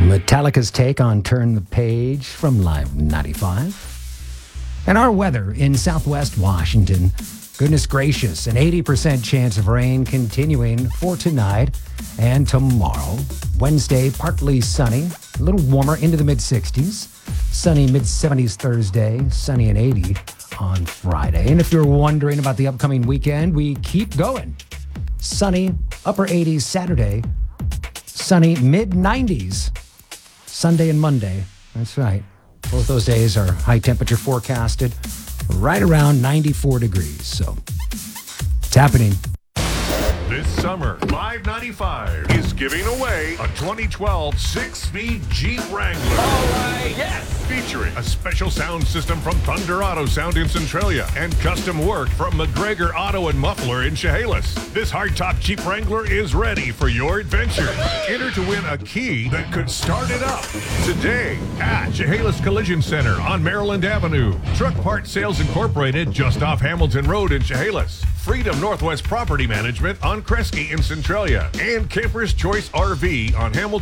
Metallica's take on Turn the Page from Live 95. And our weather in southwest Washington. Goodness gracious, an 80% chance of rain continuing for tonight and tomorrow. Wednesday, partly sunny, a little warmer into the mid-60s. Sunny mid-70s Thursday, sunny and 80 on Friday. And if you're wondering about the upcoming weekend, we keep going. Sunny, upper 80s Saturday, sunny mid-90s Sunday and Monday. That's right. Both those days are high temperature forecasted right around 94 degrees. So it's happening. This summer, Live 95 is giving away a 2012 6-speed Jeep Wrangler. All right, yes! Featuring a special sound system from Thunder Auto Sound in Centralia and custom work from McGregor Auto and Muffler in Chehalis. This hardtop Jeep Wrangler is ready for your adventure. Enter to win a key that could start it up today at Chehalis Collision Center on Maryland Avenue. Truck Parts Sales Incorporated just off Hamilton Road in Chehalis. Freedom Northwest Property Management on Kresge in Centralia. And Camper's Choice RV on Hamilton